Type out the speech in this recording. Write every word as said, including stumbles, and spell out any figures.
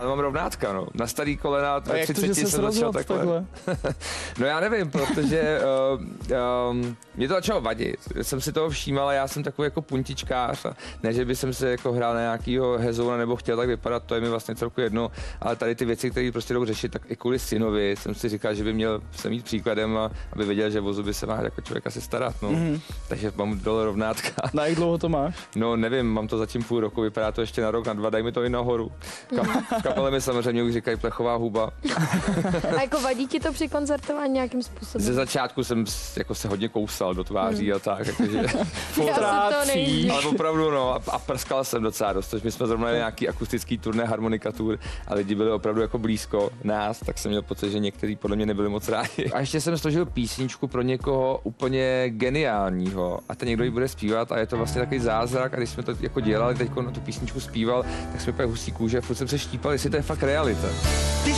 Já mám rovnátka, no. Na starý kolena, A jak to, že jsem začal takhle. takhle? No já nevím, protože uh, um, mě to začalo vadit. Jsem si toho všímal a já jsem takový jako puntičkář. Ne, že by jsem se jako hrál na nějakýho hezouna nebo chtěl tak vypadat, to je mi vlastně celku jedno, ale tady ty věci, které prostě jdou řešit, tak i kvůli synovi jsem si říkal, že by měl se mít příkladem, a aby věděl, že o zuby se má jako člověk asi starat, no. Mm-hmm. Takže mám dole rovnátka. Na jak dlouho to máš? No nevím, mám to zatím půl roku, vypadá to ještě na rok, na dva, daj mi to i nahoru. V kapele mi samozřejmě už říkají plechová huba. A jako vadí ti to při koncertování nějakým způsobem? Ze začátku jsem jako se hodně kousal do tváří hmm. a tak, jakože ale opravdu no a, a prskal jsem docela dost, což my jsme zrovna měli nějaký akustický turné harmonikatur a lidi byli opravdu jako blízko nás, tak jsem měl pocit, že někteří podle mě nebyli moc rádi. A ještě jsem složil písničku pro někoho úplně geniálního a ten někdo ji bude zpívat a je to vlastně takový zázrak a když jsme to jako dělali, teď na tu písničku zpíval, tak jsme pak husí kůže, furt jsem se štípal, jestli to je fakt realita.